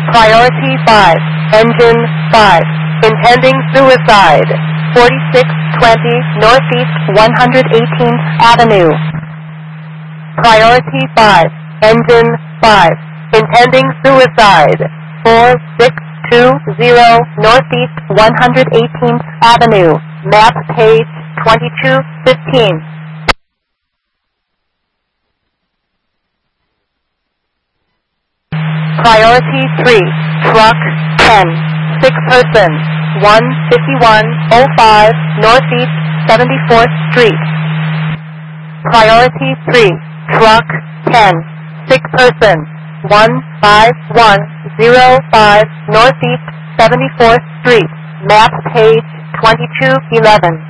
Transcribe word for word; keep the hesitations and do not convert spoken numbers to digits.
Priority five, engine five, intending suicide, forty-six twenty Northeast one hundred eighteenth Avenue. Priority five, engine five, intending suicide, four six two zero Northeast one hundred eighteenth Avenue, map page twenty-two fifteen. Priority three, truck ten, sick person, one fifty-one oh five Northeast seventy-fourth Street. Priority three, truck ten, sick person, one five one oh five Northeast seventy-fourth Street, map page twenty-two eleven.